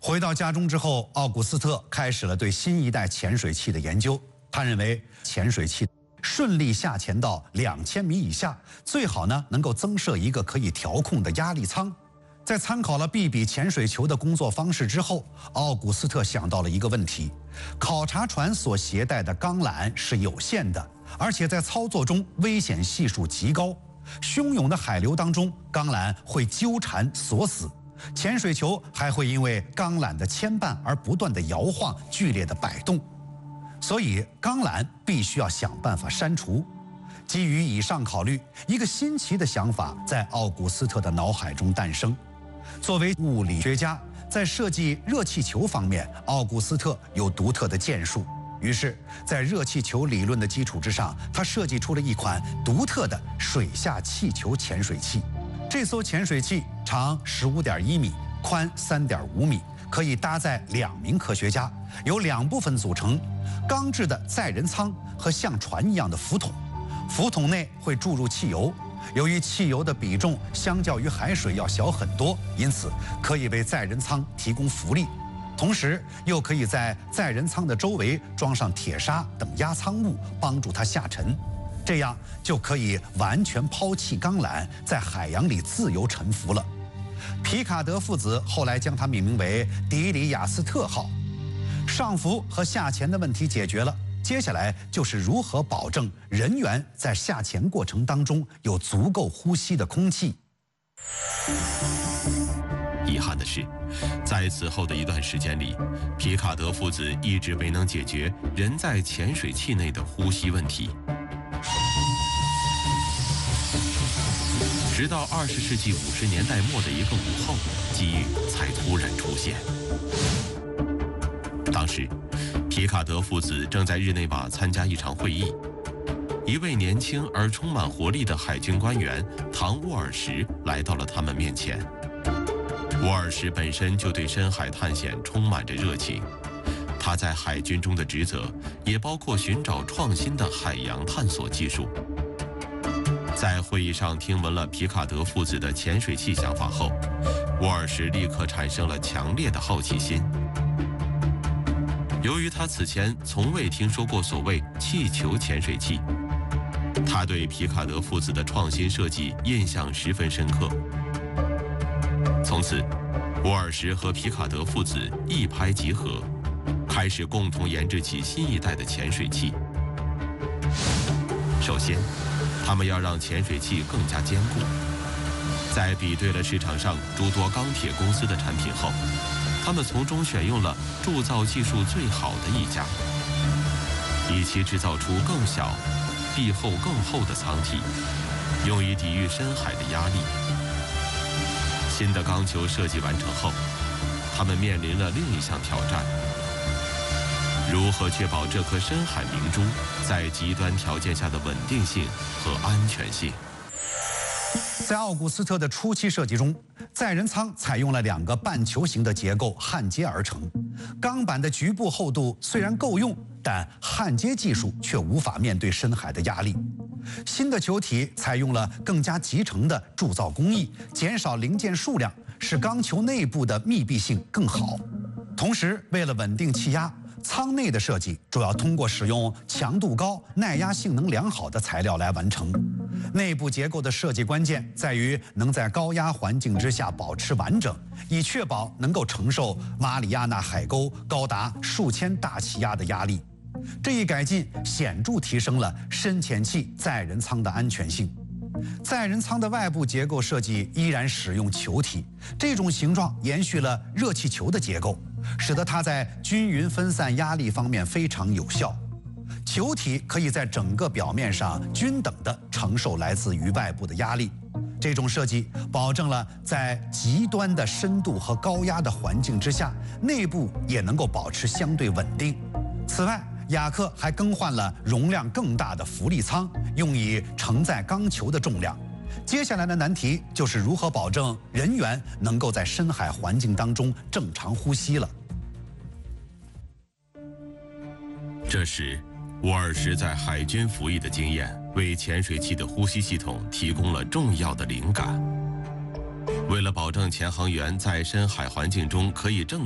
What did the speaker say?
回到家中之后，奥古斯特开始了对新一代潜水器的研究。他认为潜水器顺利下潜到2000米以下，最好呢能够增设一个可以调控的压力舱。在参考了 BB 潜水球的工作方式之后，奥古斯特想到了一个问题：考察船所携带的钢缆是有限的，而且在操作中危险系数极高。汹涌的海流当中，钢缆会纠缠锁死，潜水球还会因为钢缆的牵绊而不断的摇晃、剧烈的摆动。所以钢缆必须要想办法删除。基于以上考虑，一个新奇的想法在奥古斯特的脑海中诞生。作为物理学家，在设计热气球方面，奥古斯特有独特的建树。于是，在热气球理论的基础之上，他设计出了一款独特的水下气球潜水器。这艘潜水器长15.1米，宽3.5米，可以搭载2名科学家，由2部分组成：钢制的载人舱和像船一样的浮筒。浮筒内会注入汽油。由于汽油的比重相较于海水要小很多，因此可以为载人舱提供浮力，同时又可以在载人舱的周围装上铁砂等压舱物，帮助它下沉。这样就可以完全抛弃钢缆，在海洋里自由沉浮了。皮卡德父子后来将它命名为迪里亚斯特号。上浮和下潜的问题解决了，接下来就是如何保证人员在下潜过程当中有足够呼吸的空气。 遗憾的是，在此后的一段时间里，皮卡德父子一直没能解决人在潜水器内的呼吸问题。直到20世纪50年代末的一个午后，机遇才突然出现。当时，皮卡德父子正在日内瓦参加一场会议，一位年轻而充满活力的海军官员唐沃尔什来到了他们面前。沃尔什本身就对深海探险充满着热情，他在海军中的职责也包括寻找创新的海洋探索技术。在会议上听闻了皮卡德父子的潜水器想法后，沃尔什立刻产生了强烈的好奇心。由于他此前从未听说过所谓气球潜水器，他对皮卡德父子的创新设计印象十分深刻。从此，沃尔什和皮卡德父子一拍即合，开始共同研制起新一代的潜水器。首先，他们要让潜水器更加坚固。在比对了市场上诸多钢铁公司的产品后，他们从中选用了铸造技术最好的一家，以期制造出更小、壁厚更厚的舱体，用以抵御深海的压力。新的钢球设计完成后，他们面临了另一项挑战：如何确保这颗深海明珠在极端条件下的稳定性和安全性？ 在奥古斯特的初期设计中，载人舱采用了2个半球形的结构焊接而成。钢板的局部厚度虽然够用，但焊接技术却无法面对深海的压力。新的球体采用了更加集成的铸造工艺，减少零件数量，使钢球内部的密闭性更好。同时，为了稳定气压，舱内的设计主要通过使用强度高、耐压性能良好的材料来完成。内部结构的设计关键在于能在高压环境之下保持完整，以确保能够承受马里亚纳海沟高达数千大气压的压力。这一改进显著提升了深潜器载人舱的安全性。载人舱的外部结构设计依然使用球体，这种形状延续了热气球的结构，使得它在均匀分散压力方面非常有效。球体可以在整个表面上均等地承受来自于外部的压力。这种设计保证了在极端的深度和高压的环境之下，内部也能够保持相对稳定。此外，雅克还更换了容量更大的浮力舱，用以承载钢球的重量。接下来的难题就是如何保证人员能够在深海环境当中正常呼吸了。 这时，沃尔什在海军服役的经验为潜水器的呼吸系统提供了重要的灵感。为了保证潜航员在深海环境中可以正